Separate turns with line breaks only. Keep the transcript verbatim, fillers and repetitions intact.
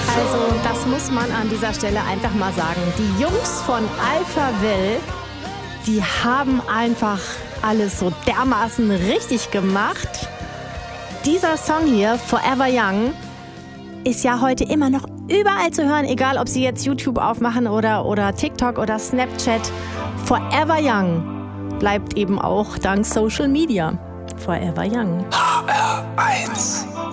Also, das muss man an dieser Stelle einfach mal sagen. Die Jungs von Alphaville, die haben einfach alles so dermaßen richtig gemacht. Dieser Song hier, Forever Young, ist ja heute immer noch überall zu hören, egal ob Sie jetzt YouTube aufmachen oder, oder TikTok oder Snapchat. Forever Young bleibt eben auch dank Social Media Forever Young.
H R eins